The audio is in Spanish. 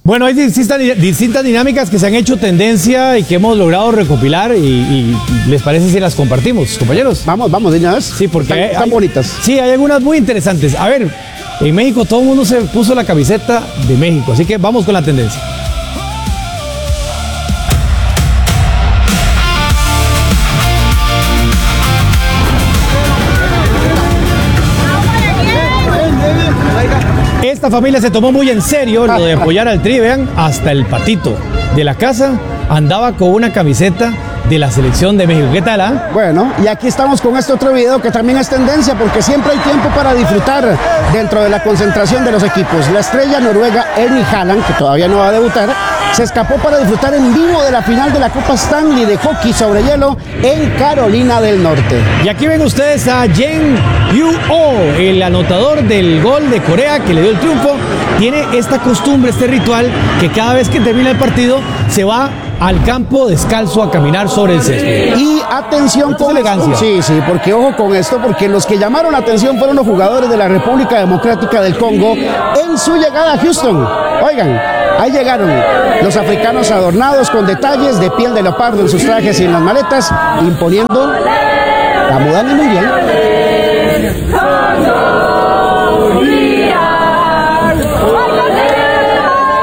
Bueno, hay distintas dinámicas que se han hecho tendencia y que hemos logrado recopilar y ¿les parece si las compartimos, compañeros? Vamos, de una vez. Sí, porque están bonitas. Sí, hay algunas muy interesantes. A ver, en México todo el mundo se puso la camiseta de México, así que vamos con la tendencia. Esta familia se tomó muy en serio lo de apoyar al Tri, vean, hasta el patito de la casa andaba con una camiseta de la selección de México. ¿Qué tal, ah? Bueno, y aquí estamos con este otro video que también es tendencia porque siempre hay tiempo para disfrutar dentro de la concentración de los equipos. La estrella noruega Erling Haaland, que todavía no va a debutar, se escapó para disfrutar en vivo de la final de la Copa Stanley de hockey sobre hielo en Carolina del Norte. Y aquí ven ustedes a Jang Yu-oh, el anotador del gol de Corea que le dio el triunfo. Tiene esta costumbre, este ritual, que cada vez que termina el partido se va al campo descalzo a caminar sobre el césped. Y atención con elegancia. Sí, porque ojo con esto, porque los que llamaron la atención fueron los jugadores de la República Democrática del Congo en su llegada a Houston. Oigan, ahí llegaron los africanos adornados con detalles de piel de leopardo en sus trajes y en las maletas, imponiendo la moda mundial.